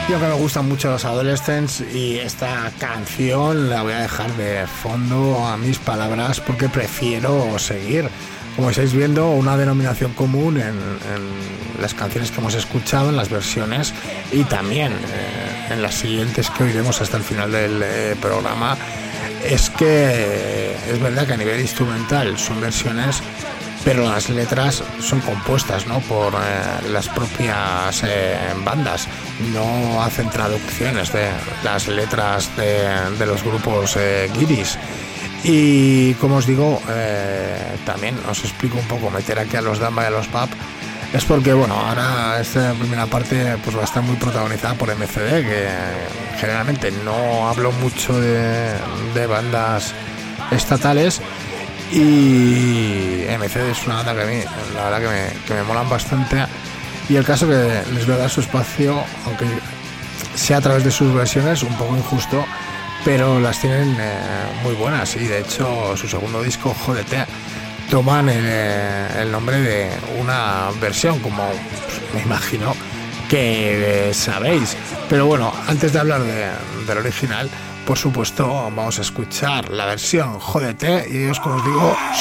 Yo que me gustan mucho los Adolescents y esta canción la voy a dejar de fondo a mis palabras porque prefiero seguir, como estáis viendo, una denominación común en las canciones que hemos escuchado, en las versiones y también en las siguientes que oiremos hasta el final del programa. Es que es verdad que a nivel instrumental son versiones, pero las letras son compuestas, ¿no?, por las propias bandas. No hacen traducciones de las letras de los grupos guiris. Y como os digo, también os explico un poco, meter aquí a los Damba y a los Pap es porque, bueno, ahora esta primera parte pues va a estar muy protagonizada por MCD, que generalmente no hablo mucho de bandas estatales. Y MCD es una banda que a mí, la verdad, que me molan bastante. Y el caso que les voy a dar su espacio, aunque sea a través de sus versiones, un poco injusto, pero las tienen muy buenas. Y de hecho, su segundo disco, Jódete, toman el nombre de una versión, como me imagino que sabéis. Pero bueno, antes de hablar del original, por supuesto, vamos a escuchar la versión Jódete y ellos, como os digo,